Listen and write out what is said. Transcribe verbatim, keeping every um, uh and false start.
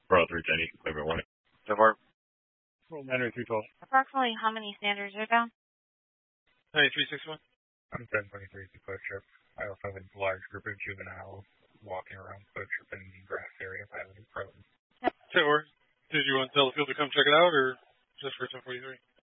For all three Jenny, Cleveland one. So far? Roll nine three twelve. Approximately how many standards are down? ninety-three sixty-one. I'm ten twenty-three to Code Trip. I also have a large group of juveniles walking around Code Trip in the grass area piloting pros. So, or did you want Delafield to come check it out, or just for ten forty-three?